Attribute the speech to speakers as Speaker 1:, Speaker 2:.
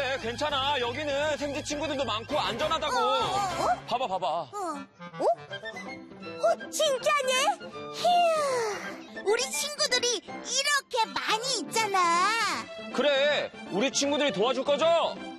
Speaker 1: 그래, 괜찮아. 여기는 생쥐 친구들도 많고 안전하다고. 봐봐, 봐봐.
Speaker 2: 진짜네? 휴, 우리 친구들이 이렇게 많이 있잖아.
Speaker 1: 그래, 우리 친구들이 도와줄 거죠?